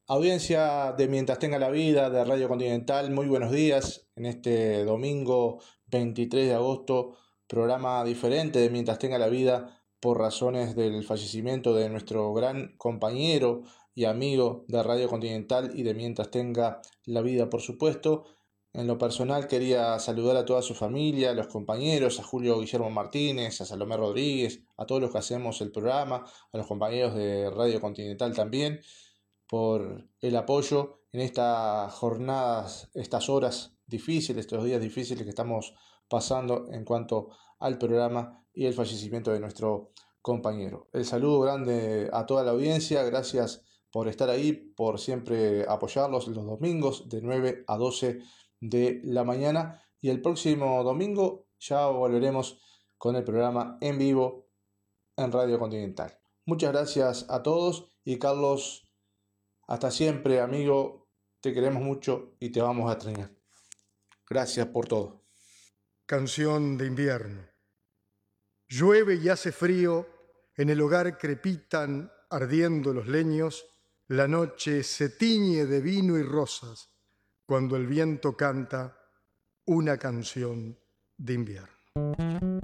Audiencia de Mientras Tenga la Vida, de Radio Continental, muy buenos días. En este domingo 23 de agosto, programa diferente de Mientras Tenga la Vida por razones del fallecimiento de nuestro gran compañero y amigo de Radio Continental y de Mientras Tenga la Vida, por supuesto. En lo personal quería saludar a toda su familia, a los compañeros, a Julio Guillermo Martínez, a Salomé Rodríguez, a todos los que hacemos el programa, a los compañeros de Radio Continental también, por el apoyo en estas jornadas, estas horas difíciles, estos días difíciles que estamos pasando en cuanto al programa y el fallecimiento de nuestro compañero. El saludo grande a toda la audiencia, gracias por estar ahí, por siempre apoyarlos los domingos de 9 a 12 de la mañana, y el próximo domingo ya volveremos con el programa en vivo en Radio Continental. Muchas gracias a todos y Carlos, hasta siempre, amigo, te queremos mucho y te vamos a extrañar. Gracias por todo. Canción de invierno. Llueve y hace frío, en el hogar crepitan ardiendo los leños, la noche se tiñe de vino y rosas cuando el viento canta una canción de invierno.